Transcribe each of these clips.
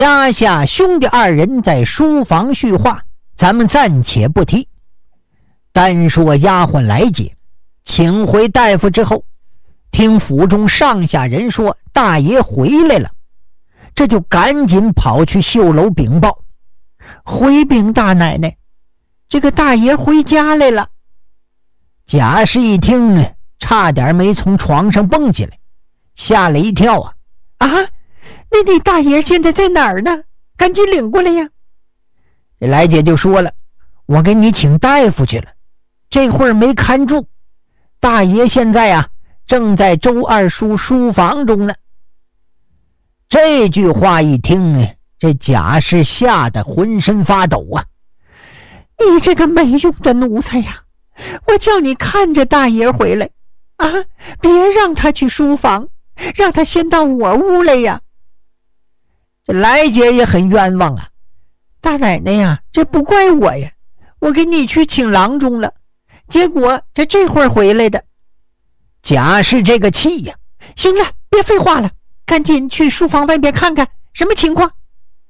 压下兄弟二人在书房叙话，咱们暂且不提。单说丫鬟来接，请回大夫之后，听府中上下人说大爷回来了，这就赶紧跑去绣楼禀报，回禀大奶奶，这个大爷回家来了。贾氏一听，差点没从床上蹦起来，吓了一跳啊！那你大爷现在在哪儿呢？赶紧领过来呀！来姐就说了，我给你请大夫去了，这会儿没看住，大爷现在正在周二叔书房中呢。这句话一听，这贾氏吓得浑身发抖啊！你这个没用的奴才呀！我叫你看着大爷回来别让他去书房，让他先到我屋来呀！这来姐也很冤枉啊，大奶奶呀，这不怪我呀，我给你去请郎中了，结果这会儿回来的。贾氏这个气呀，行了，别废话了，赶紧去书房外边看看什么情况。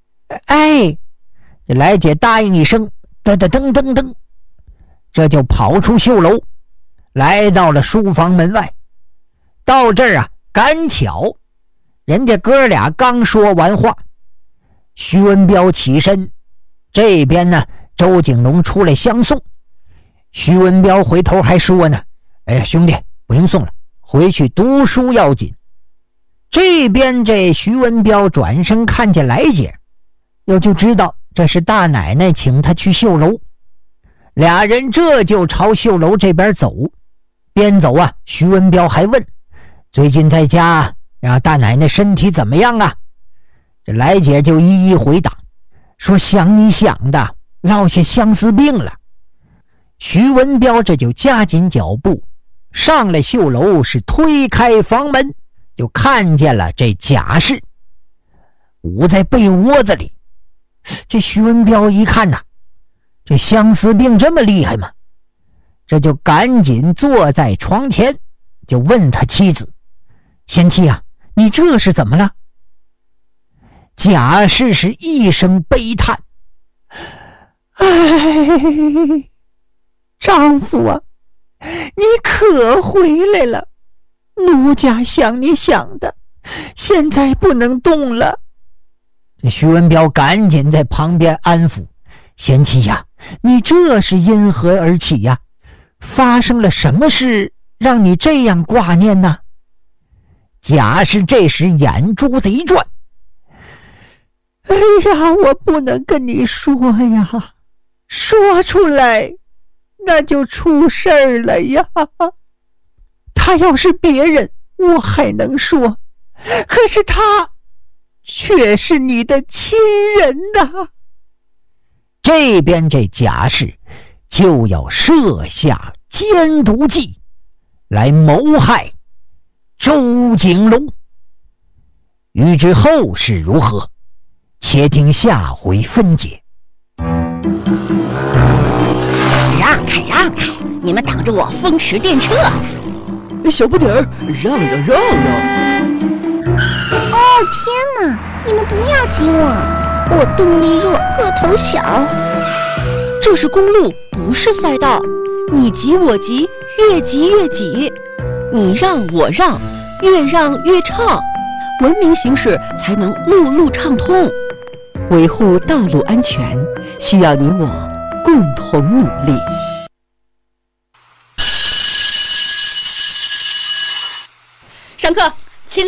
这来姐答应一声，噔噔噔噔噔，这就跑出绣楼，来到了书房门外。到这儿赶巧人家哥俩刚说完话，徐文彪起身，这边呢周景龙出来相送。徐文彪回头还说呢，兄弟不用送了，回去读书要紧。这边这徐文彪转身看见来姐，又就知道这是大奶奶请他去绣楼，俩人这就朝绣楼这边走。边走徐文彪还问，最近在家大奶奶身体怎么样啊？这来姐就一一回答，说想你想的，落下相思病了。徐文彪这就加紧脚步上了绣楼，是推开房门，就看见了这贾氏捂在被窝子里。这徐文彪一看这相思病这么厉害吗？这就赶紧坐在床前，就问他妻子，贤妻你这是怎么了？贾氏是一声悲叹，丈夫你可回来了，奴家想你想的，现在不能动了。这徐文彪赶紧在旁边安抚，贤妻你这是因何而起发生了什么事让你这样挂念呢？贾氏这时眼珠子一转，我不能跟你说呀，说出来那就出事儿了呀。他要是别人我还能说，可是他却是你的亲人呐。这边这贾氏就要设下奸毒计来谋害周景龙。欲知后事如何，且听下回分解。 让开让开，你们挡着我风驰电掣呢！ 小不点儿，让让让让！ 天哪，你们不要挤我动力弱，个头小。 这是公路，不是赛道，你挤我挤，越挤越挤，你让我让，越让越畅，文明行驶才能路路畅通。维护道路安全，需要你我共同努力。 上课，起立。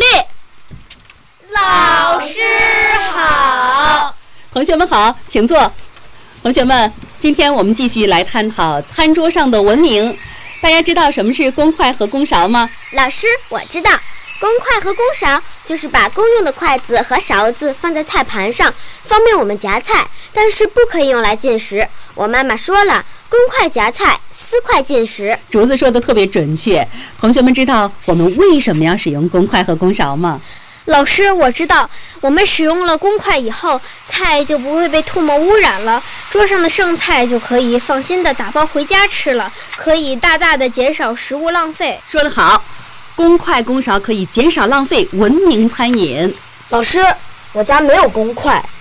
老师好。 同学们好，请坐。同学们，今天我们继续来探讨餐桌上的文明。大家知道什么是公筷和公勺吗？ 老师，我知道，公筷和公勺就是把公用的筷子和勺子放在菜盘上，方便我们夹菜，但是不可以用来进食。我妈妈说了，公筷夹菜，私筷进食。 竹子说的特别准确。同学们知道我们为什么要使用公筷和公勺吗？ 老师，我知道，我们使用了公筷以后，菜就不会被唾沫污染了，桌上的剩菜就可以放心的打包回家吃了，可以大大的减少食物浪费。 说得好，公筷公勺可以减少浪费，文明餐饮。 老师，我家没有公筷，